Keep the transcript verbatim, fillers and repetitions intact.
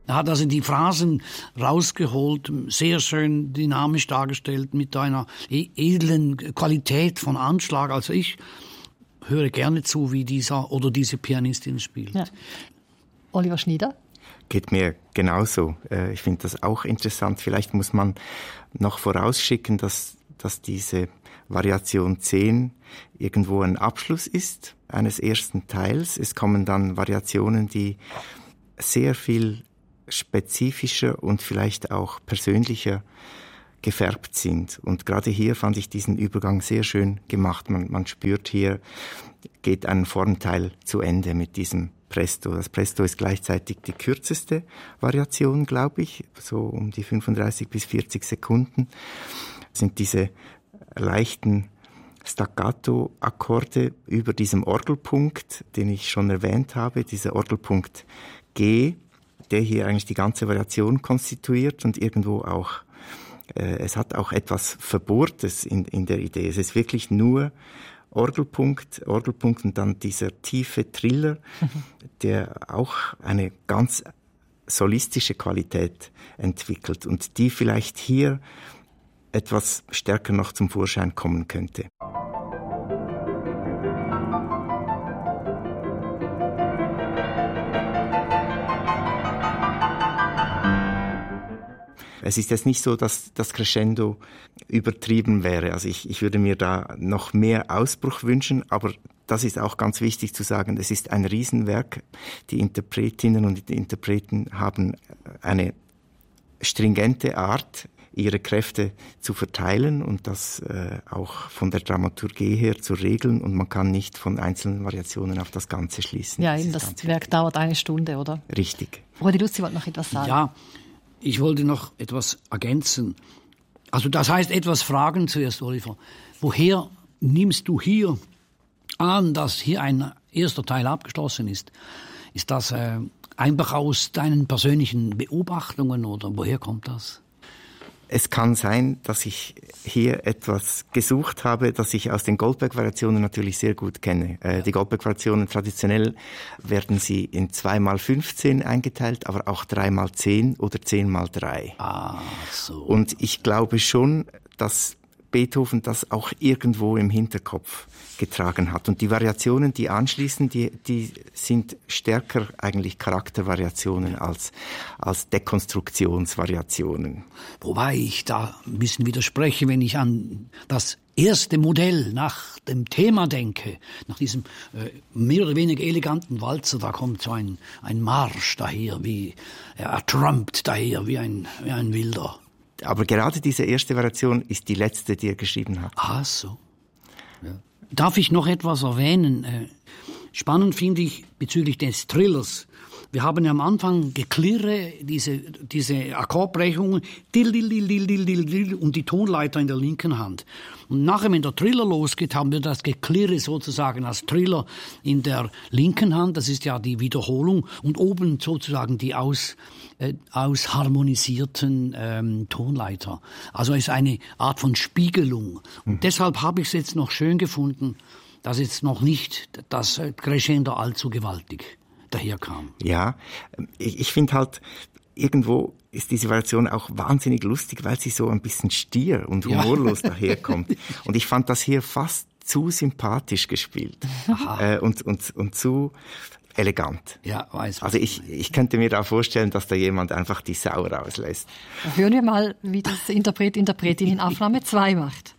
Er hat also die Phrasen rausgeholt, sehr schön dynamisch dargestellt, mit einer edlen Qualität von Anschlag. Also ich höre gerne zu, wie dieser oder diese Pianistin spielt. Ja. Oliver Schnieder? Geht mir genauso. Ich finde das auch interessant. Vielleicht muss man noch vorausschicken, dass, dass diese Variation zehn irgendwo ein Abschluss ist eines ersten Teils. Es kommen dann Variationen, die sehr viel spezifischer und vielleicht auch persönlicher gefärbt sind. Und gerade hier fand ich diesen Übergang sehr schön gemacht. Man, man spürt, hier geht ein Formteil zu Ende mit diesem Presto. Das Presto ist gleichzeitig die kürzeste Variation, glaube ich, so um die fünfunddreißig bis vierzig Sekunden. Das sind diese leichten Staccato-Akkorde über diesem Orgelpunkt, den ich schon erwähnt habe, dieser Orgelpunkt G, der hier eigentlich die ganze Variation konstituiert und irgendwo auch, äh, es hat auch etwas Verbohrtes in, in der Idee. Es ist wirklich nur Orgelpunkt, Orgelpunkt und dann dieser tiefe Triller, der auch eine ganz solistische Qualität entwickelt und die vielleicht hier etwas stärker noch zum Vorschein kommen könnte. Es ist jetzt nicht so, dass das Crescendo übertrieben wäre. Also ich, ich würde mir da noch mehr Ausbruch wünschen, aber das ist auch ganz wichtig zu sagen, es ist ein Riesenwerk. Die Interpretinnen und die Interpreten haben eine stringente Art, ihre Kräfte zu verteilen und das äh, auch von der Dramaturgie her zu regeln und man kann nicht von einzelnen Variationen auf das Ganze schließen. Ja, das, das Werk dauert eine Stunde, oder? Richtig. Rudi Luz, Sie wollten noch etwas sagen. Ja, ich wollte noch etwas ergänzen. Also das heißt, etwas fragen zuerst, Oliver. Woher nimmst du hier an, dass hier ein erster Teil abgeschlossen ist? Ist das äh, einfach aus deinen persönlichen Beobachtungen oder woher kommt das? Es kann sein, dass ich hier etwas gesucht habe, das ich aus den Goldberg-Variationen natürlich sehr gut kenne. Äh, die Goldberg-Variationen, traditionell werden sie in zwei mal fünfzehn eingeteilt, aber auch drei mal zehn oder zehn mal drei. Ah, so. Und ich glaube schon, dass Beethoven das auch irgendwo im Hinterkopf getragen hat. Und die Variationen, die anschließen, die, die sind stärker eigentlich Charaktervariationen als, als Dekonstruktionsvariationen. Wobei ich da ein bisschen widerspreche, wenn ich an das erste Modell nach dem Thema denke, nach diesem äh, mehr oder weniger eleganten Walzer, da kommt so ein, ein Marsch daher, wie er trumpt daher, wie ein, wie ein Wilder. Aber gerade diese erste Variation ist die letzte, die er geschrieben hat. Ah, so. Ja. Darf ich noch etwas erwähnen? Spannend finde ich bezüglich des Thrillers. Wir haben ja am Anfang Geklirre, diese, diese Akkordbrechungen, und die Tonleiter in der linken Hand. Und nachher, wenn der Triller losgeht, haben wir das Geklirre sozusagen als Triller in der linken Hand. Das ist ja die Wiederholung. Und oben sozusagen die aus, äh, ausharmonisierten ähm, Tonleiter. Also es ist eine Art von Spiegelung. Und mhm. deshalb habe ich es jetzt noch schön gefunden, dass jetzt noch nicht das Crescendo allzu gewaltig daherkam. Ja, ich, ich finde halt, irgendwo ist diese Variation auch wahnsinnig lustig, weil sie so ein bisschen stier und humorlos ja. daherkommt. Und ich fand das hier fast zu sympathisch gespielt äh, und, und, und zu elegant. Ja, weiß. Also ich, ich könnte mir da vorstellen, dass da jemand einfach die Sau rauslässt. Hören wir mal, wie das Interpret, Interpretin in Aufnahme zwei macht.